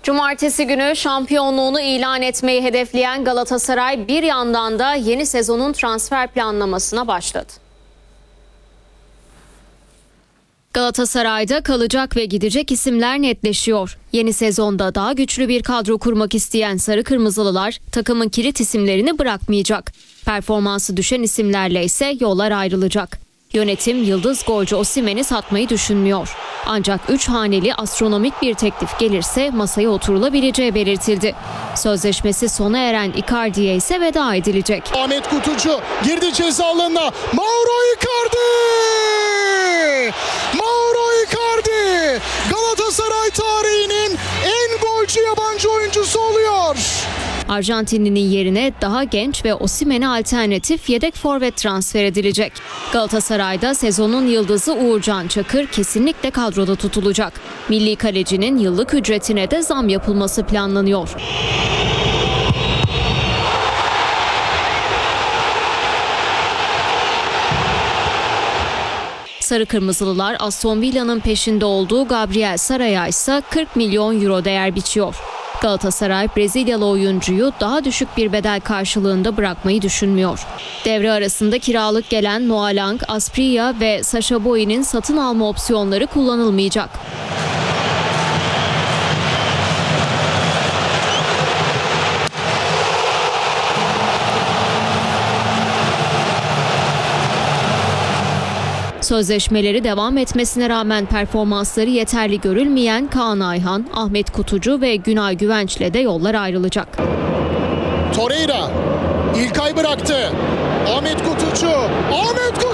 Cumartesi günü şampiyonluğunu ilan etmeyi hedefleyen Galatasaray bir yandan da yeni sezonun transfer planlamasına başladı. Galatasaray'da kalacak ve gidecek isimler netleşiyor. Yeni sezonda daha güçlü bir kadro kurmak isteyen Sarı Kırmızılılar takımın kilit isimlerini bırakmayacak. Performansı düşen isimlerle ise yollar ayrılacak. Yönetim yıldız golcü Osimhen'i satmayı düşünmüyor. Ancak 3 haneli astronomik bir teklif gelirse masaya oturulabileceği belirtildi. Sözleşmesi sona eren Icardi'ye ise veda edilecek. Ahmet Kutucu girdi ceza alanına. Mauro Icardi! Mauro Icardi! Galatasaray tarihinin en golcü yabancı oyuncusu oluyor. Arjantinli'nin yerine daha genç ve Osimhen'e alternatif yedek forvet transfer edilecek. Galatasaray'da sezonun yıldızı Uğurcan Çakır kesinlikle kadroda tutulacak. Milli kalecinin yıllık ücretine de zam yapılması planlanıyor. Sarı Kırmızılılar Aston Villa'nın peşinde olduğu Gabriel Saray'a ise 40 milyon euro değer biçiyor. Galatasaray Brezilyalı oyuncuyu daha düşük bir bedel karşılığında bırakmayı düşünmüyor. Devre arasında kiralık gelen Noah Lang, Asprilla ve Sacha Boey'nin satın alma opsiyonları kullanılmayacak. Sözleşmeleri devam etmesine rağmen performansları yeterli görülmeyen Kaan Ayhan, Ahmet Kutucu ve Günay Güvenç'le de yollar ayrılacak. Torreira İlkay bıraktı. Ahmet Kutucu.